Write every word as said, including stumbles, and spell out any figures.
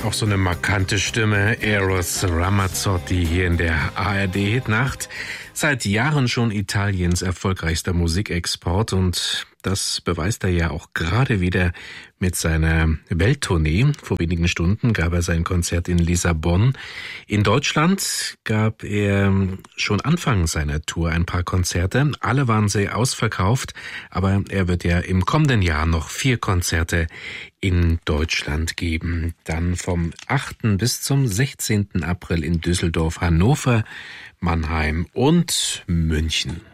Auch so eine markante Stimme, Eros Ramazzotti hier in der A R D-Hitnacht. Seit Jahren schon Italiens erfolgreichster Musikexport und das beweist er ja auch gerade wieder mit seiner Welttournee. Vor wenigen Stunden gab er sein Konzert in Lissabon. In Deutschland gab er schon Anfang seiner Tour ein paar Konzerte. Alle waren sehr ausverkauft, aber er wird ja im kommenden Jahr noch vier Konzerte in Deutschland geben. Dann vom achten bis zum sechzehnten April in Düsseldorf, Hannover, Mannheim und München.